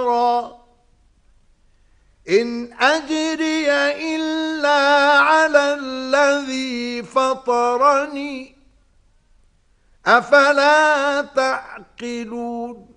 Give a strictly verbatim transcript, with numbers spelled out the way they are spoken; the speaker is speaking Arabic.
إن أجري إلا على الذي فطرني أفلا تعقلون